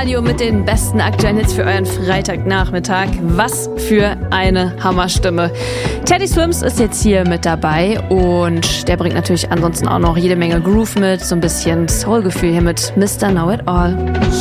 Radio mit den besten aktuellen Hits für euren Freitagnachmittag. Was für eine Hammerstimme. Teddy Swims ist jetzt hier mit dabei und der bringt natürlich ansonsten auch noch jede Menge Groove mit, so ein bisschen Soulgefühl hier mit Mr. Know It All.